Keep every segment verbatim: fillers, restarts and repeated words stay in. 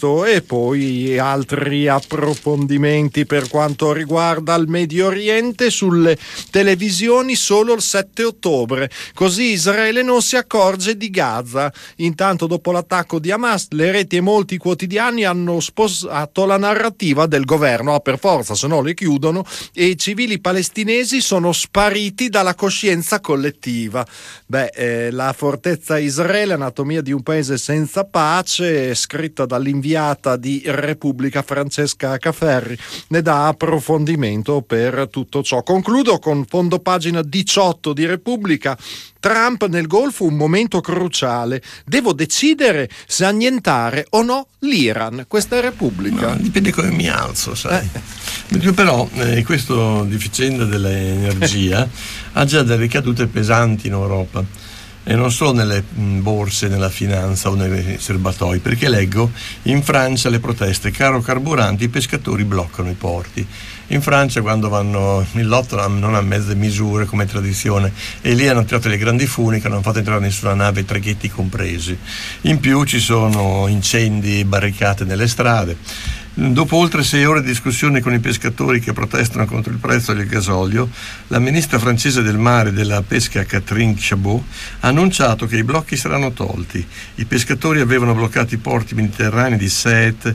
E poi altri approfondimenti per quanto riguarda il Medio Oriente sulle televisioni solo il sette ottobre, così Israele non si accorge di Gaza. Intanto, dopo l'attacco di Hamas, le reti e molti quotidiani hanno sposato la narrativa del governo, ah, per forza, se no le chiudono, e i civili palestinesi sono spariti dalla coscienza collettiva. Beh, eh, la fortezza Israele, anatomia di un paese senza pace, scritta dall'inviato di Repubblica Francesca Caferri, ne dà approfondimento per tutto ciò. Concludo con fondo pagina diciotto di Repubblica. Trump nel Golfo, un momento cruciale. Devo decidere se annientare o no l'Iran. Questa è Repubblica. Ma dipende come mi alzo, sai. Eh. Però eh, questo di vicenda dell'energia ha già delle ricadute pesanti in Europa. E non solo nelle borse, nella finanza o nei serbatoi, perché leggo in Francia le proteste, caro carburanti, i pescatori bloccano i porti. In Francia, quando vanno in lotto, non a mezze misure come tradizione, e lì hanno tirato le grandi funi che non hanno fatto entrare nessuna nave, traghetti compresi. In più ci sono incendi, barricate nelle strade. Dopo oltre sei ore di discussione con i pescatori che protestano contro il prezzo del gasolio, la ministra francese del mare e della pesca Catherine Chabot ha annunciato che i blocchi saranno tolti. I pescatori avevano bloccato i porti mediterranei di Sète,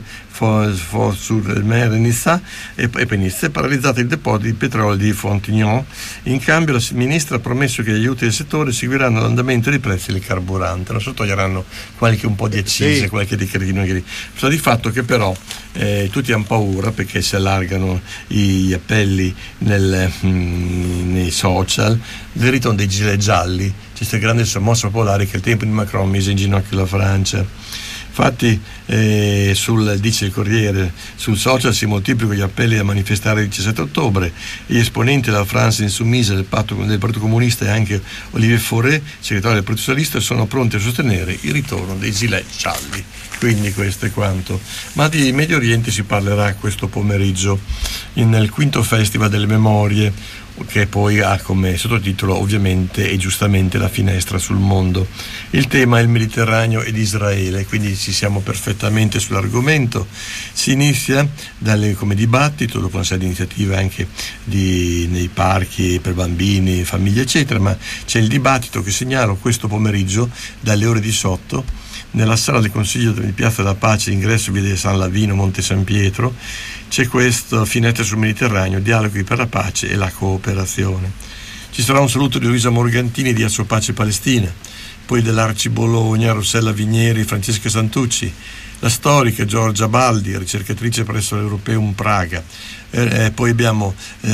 Fos-sur-Mer e Nizza e Penizze, paralizzato il deposito di petrolio di Fontignon. In cambio la ministra ha promesso che gli aiuti del settore seguiranno l'andamento dei prezzi del carburante, non so, toglieranno qualche un po' di accise, sì, qualche decretino. Sta di fatto che però eh, tutti hanno paura perché si allargano gli appelli nel, mh, nei social del ritorno dei gilet gialli. C'è questa grande sommossa popolare che al tempo di Macron mise in ginocchio la Francia. Infatti, eh, sul, dice il Corriere, sul social si moltiplicano gli appelli a manifestare il diciassette ottobre. Gli esponenti della France Insoumise, del, patto, del Partito Comunista e anche Olivier Fauré, segretario del Partito Socialista, sono pronti a sostenere il ritorno dei gilet gialli. Quindi questo è quanto. Ma di Medio Oriente si parlerà questo pomeriggio nel quinto Festival delle Memorie, che poi ha come sottotitolo ovviamente e giustamente La finestra sul mondo. Il tema è il Mediterraneo ed Israele, quindi ci siamo perfettamente sull'argomento. Si inizia dalle, come dibattito, dopo una serie di iniziative anche di, nei parchi per bambini, famiglie eccetera, ma c'è il dibattito che segnalo questo pomeriggio dalle ore diciotto nella sala del Consiglio di Piazza della Pace, ingresso via di San Lavino, Monte San Pietro. C'è questo Finestra sul Mediterraneo, dialoghi per la pace e la cooperazione. Ci sarà un saluto di Luisa Morgantini di Asso Pace Palestina, poi dell'Arci Bologna, Rossella Vigneri, Francesca Santucci, la storica Giorgia Baldi, ricercatrice presso l'Europeum Praga. Eh, poi abbiamo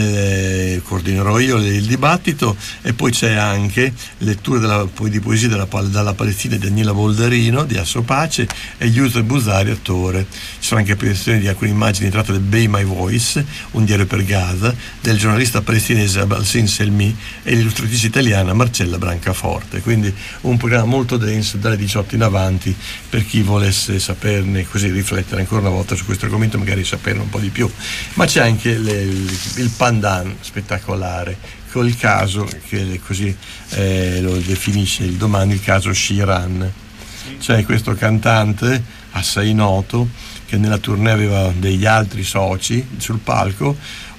eh, coordinerò io il dibattito, e poi c'è anche lettura della, poi di poesia della, dalla Palestina di Daniela Boldarino di Asso Pace e Yusuf Busari, attore. Ci sono anche proiezioni di alcune immagini tratte da Bay My Voice, un diario per Gaza, del giornalista palestinese Abalsin Selmi e l'illustratrice italiana Marcella Brancaforte. Quindi un programma molto denso dalle diciotto in avanti per chi volesse saperne, così riflettere ancora una volta su questo argomento, magari saperne un po' di più. Ma c'è anche le, il pandan spettacolare col caso che così eh, lo definisce il Domani, il caso Sheeran. C'è questo cantante assai noto che nella tournée aveva degli altri soci sul palco.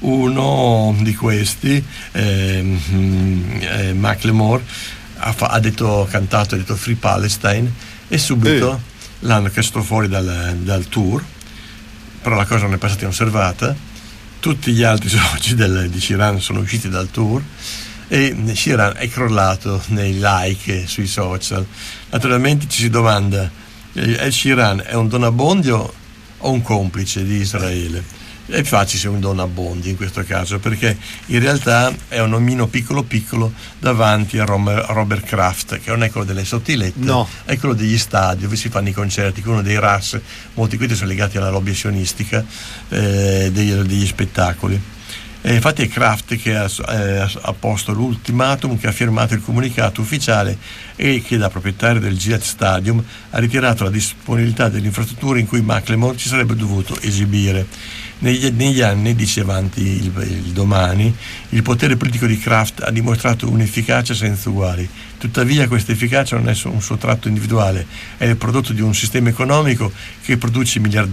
Uno di questi eh, eh, Macklemore ha, ha detto cantato ha detto Free Palestine e subito eh. l'hanno chiesto fuori dal, dal tour, però la cosa non è passata inosservata. Tutti gli altri soci del, di Sheeran sono usciti dal tour e Sheeran è crollato nei like sui social. Naturalmente ci si domanda, eh, Sheeran è un Don Abbondio o un complice di Israele? È facile se un Don Abbondi in questo caso, perché in realtà è un omino piccolo piccolo davanti a Robert Kraft, che non è quello delle sottilette, no, è quello degli stadi dove si fanno i concerti, che uno dei R A S, molti questi sono legati alla lobby sionistica eh, degli, degli spettacoli. E infatti è Kraft che ha, eh, ha posto l'ultimatum, che ha firmato il comunicato ufficiale e che da proprietario del Gillette Stadium ha ritirato la disponibilità delle infrastrutture in cui Macklemore ci sarebbe dovuto esibire. Negli, negli anni, dice avanti il, il Domani, il potere politico di Kraft ha dimostrato un'efficacia senza uguali. Tuttavia questa efficacia non è un suo tratto individuale, è il prodotto di un sistema economico che produce miliardi